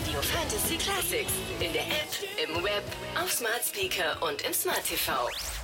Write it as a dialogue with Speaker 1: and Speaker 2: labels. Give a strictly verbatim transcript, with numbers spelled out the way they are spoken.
Speaker 1: Radio Fantasy Classics. In der App, im Web, auf Smart Speaker und im Smart T V.